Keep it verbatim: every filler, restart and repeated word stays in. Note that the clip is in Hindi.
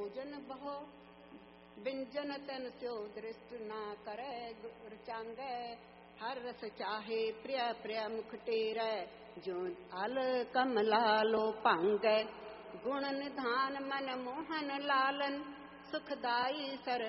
भोजन बहो, व्यंजन तन स्यो दृष्ट ना करे रुचांगे। हर रस चाहे प्रिय प्रिय मुख टेरै, जो आल कमला लो पांगे। गुण निधान मन मोहन लालन, सुखदाई सर